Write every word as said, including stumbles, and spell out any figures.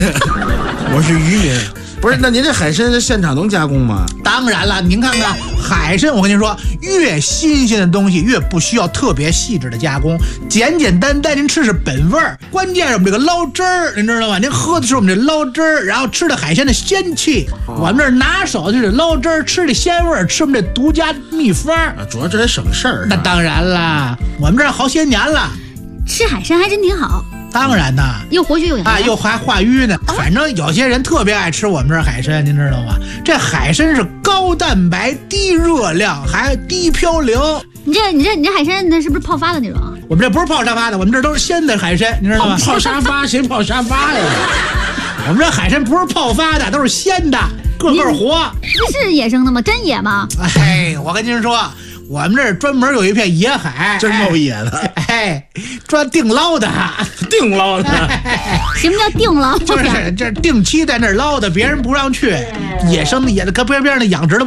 我是渔民。不是，那您这海参现场能加工吗？ 当然了，您看看海参，我跟您说，越新鲜的东西越不需要特别细致的加工，简简单单您吃是本味儿。关键是我们这个捞汁儿，您知道吗？您喝的是我们这捞汁儿，然后吃的海鲜的鲜气。哦、我们这拿手就是捞汁儿，吃的鲜味儿，吃我们这独家秘方。 啊，主要这还省事儿。 那当然了，我们这儿好些年了， 吃海参还真挺好。 当然呐， 又活血又养啊，又还化瘀呢。反正有些人特别爱吃我们这儿海参，您知道吗？这海参是高蛋白、低热量，还低嘌呤。 你这、你这、你这海参，那是不是泡发的那种？ 我们这不是泡沙发的，我们这都是鲜的海参，你知道吗？ 泡沙发谁泡沙发呀？ 我们这海参不是泡发的，都是鲜的，个个活。 这是野生的吗？真野吗？ 哎，我跟您说。我们这儿专门有一片野海， 真够野的， 哎，专定捞的， 定捞的。 什么叫定捞？ 就是这定期在那儿捞的，别人不让去，野生的野的，搁边边上养殖的。